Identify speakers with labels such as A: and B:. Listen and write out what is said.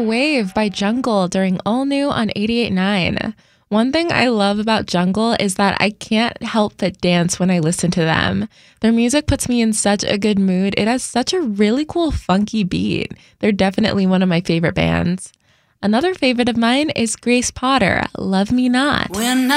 A: Wave by Jungle during All New on 88.9. One thing I love about Jungle is that I can't help but dance when I listen to them. Their music puts me in such a good mood. It has such a really cool funky beat. They're definitely one of my favorite bands. Another favorite of mine is Grace Potter, Love Me Not.